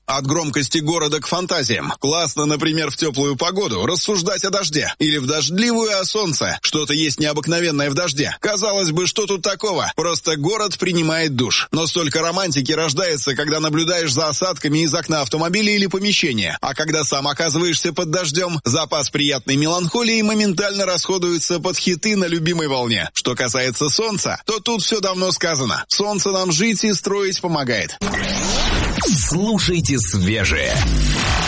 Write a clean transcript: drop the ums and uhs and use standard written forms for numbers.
От громкости города к фантазиям. Классно, например, в теплую погоду рассуждать о дожде. Или в дождливую о солнце. Что-то есть необыкновенное в дожде. Казалось бы, что тут такого? Просто город принимает душ. Но столько романтики рождается, когда наблюдаешь за осадками из окна автомобиля или помещения. А когда сам оказываешься под дождем, запас приятной меланхолии моментально расходуется под хиты на любимой волне. Что касается солнца, то тут все давно сказано. Солнце нам жить и строить помогает. Слушайте свежее.